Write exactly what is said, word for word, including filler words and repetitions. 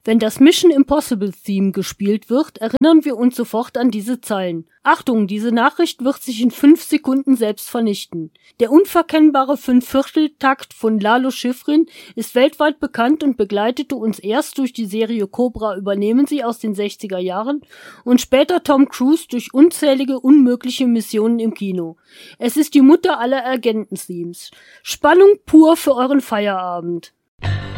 Wenn das Mission Impossible Theme gespielt wird, erinnern wir uns sofort an diese Zeilen. Achtung, diese Nachricht wird sich in fünf Sekunden selbst vernichten. Der unverkennbare Fünfvierteltakt von Lalo Schifrin ist weltweit bekannt und begleitete uns erst durch die Serie Cobra übernehmen sie aus den sechziger Jahren und später Tom Cruise durch unzählige unmögliche Missionen im Kino. Es ist die Mutter aller Agenten-Themes. Spannung pur für euren Feierabend.